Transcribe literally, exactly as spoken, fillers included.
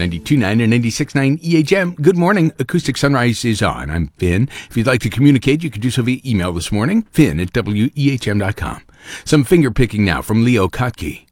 ninety-two point nine and ninety-six point nine E H M. Good morning. Acoustic Sunrise is on. I'm Finn. If you'd like to communicate, you can do so via email this morning, finn at W E H M dot com. Some finger picking now from Leo Kotke.